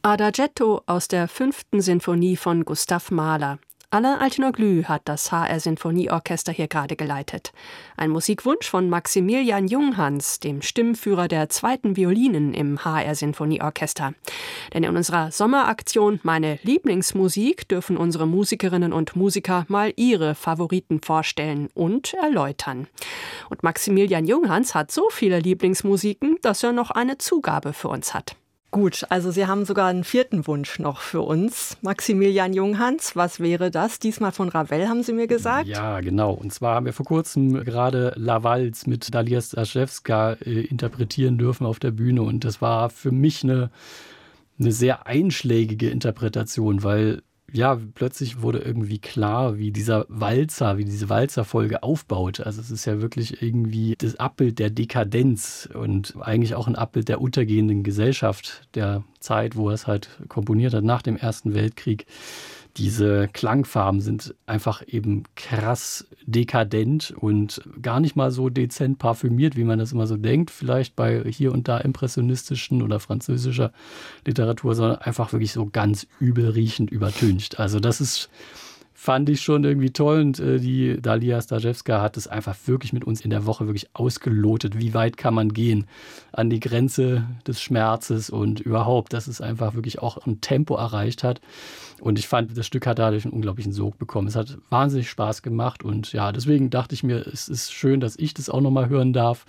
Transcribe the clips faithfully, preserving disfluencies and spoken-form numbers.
Adagietto aus der fünften Sinfonie von Gustav Mahler. Alain Altinoglu hat das H R-Sinfonieorchester hier gerade geleitet. Ein Musikwunsch von Maximilian Junghans, dem Stimmführer der zweiten Violinen im H R-Sinfonieorchester. Denn in unserer Sommeraktion Meine Lieblingsmusik dürfen unsere Musikerinnen und Musiker mal ihre Favoriten vorstellen und erläutern. Und Maximilian Junghans hat so viele Lieblingsmusiken, dass er noch eine Zugabe für uns hat. Gut, also Sie haben sogar einen vierten Wunsch noch für uns. Maximilian Junghans, was wäre das? Diesmal von Ravel, haben Sie mir gesagt? Ja, genau. Und zwar haben wir vor kurzem gerade La Valse mit Dalia Staszewska äh, interpretieren dürfen auf der Bühne. Und das war für mich eine, eine sehr einschlägige Interpretation, weil ja, plötzlich wurde irgendwie klar, wie dieser Walzer, wie diese Walzerfolge aufbaut. Also es ist ja wirklich irgendwie das Abbild der Dekadenz und eigentlich auch ein Abbild der untergehenden Gesellschaft der Zeit, wo er es halt komponiert hat nach dem Ersten Weltkrieg. Diese Klangfarben sind einfach eben krass dekadent und gar nicht mal so dezent parfümiert, wie man das immer so denkt, vielleicht bei hier und da impressionistischen oder französischer Literatur, sondern einfach wirklich so ganz übel riechend übertüncht. Also das ist, fand ich schon irgendwie toll und äh, die Dalia Staszewska hat es einfach wirklich mit uns in der Woche wirklich ausgelotet, wie weit kann man gehen an die Grenze des Schmerzes und überhaupt, dass es einfach wirklich auch ein Tempo erreicht hat. Und ich fand, das Stück hat dadurch einen unglaublichen Sog bekommen. Es hat wahnsinnig Spaß gemacht und ja, deswegen dachte ich mir, es ist schön, dass ich das auch nochmal hören darf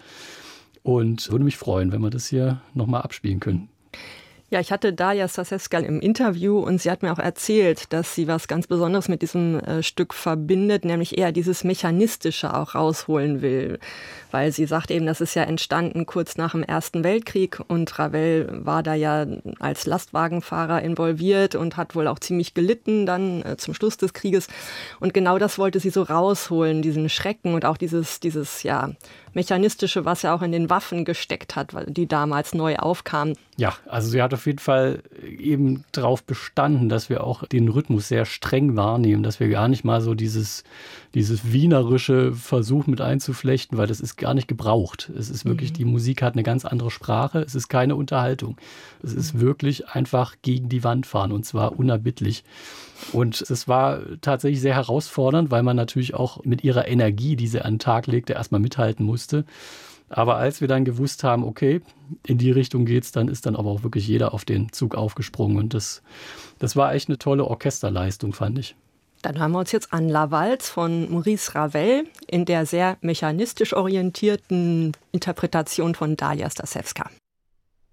und würde mich freuen, wenn wir das hier nochmal abspielen können. Ja, ich hatte Dalia Staszewska im Interview und sie hat mir auch erzählt, dass sie was ganz Besonderes mit diesem äh, Stück verbindet, nämlich eher dieses Mechanistische auch rausholen will. Weil sie sagt eben, das ist ja entstanden kurz nach dem Ersten Weltkrieg und Ravel war da ja als Lastwagenfahrer involviert und hat wohl auch ziemlich gelitten dann äh, zum Schluss des Krieges. Und genau das wollte sie so rausholen, diesen Schrecken und auch dieses, dieses ja, Mechanistische, was ja auch in den Waffen gesteckt hat, die damals neu aufkamen. Ja, also sie hat auf jeden Fall eben darauf bestanden, dass wir auch den Rhythmus sehr streng wahrnehmen, dass wir gar nicht mal so dieses, dieses wienerische Versuch mit einzuflechten, weil das ist gar nicht gebraucht. Es ist wirklich, mhm. die Musik hat eine ganz andere Sprache, es ist keine Unterhaltung. Es ist mhm. wirklich einfach gegen die Wand fahren und zwar unerbittlich. Und es war tatsächlich sehr herausfordernd, weil man natürlich auch mit ihrer Energie, die sie an den Tag legte, erstmal mithalten musste. Aber als wir dann gewusst haben, okay, in die Richtung geht's, dann ist dann aber auch wirklich jeder auf den Zug aufgesprungen. Und das, das war echt eine tolle Orchesterleistung, fand ich. Dann hören wir uns jetzt an La Valse von Maurice Ravel in der sehr mechanistisch orientierten Interpretation von Dalia Staszewska.